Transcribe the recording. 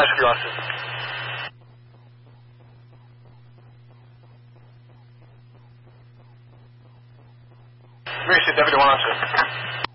flash if you want to. Gracie, Deputy 102.